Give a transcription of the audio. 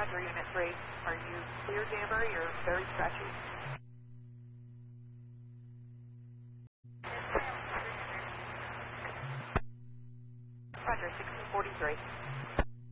Roger, Unit 3. Are you clear, Danbury, or very scratchy? Roger, 1643.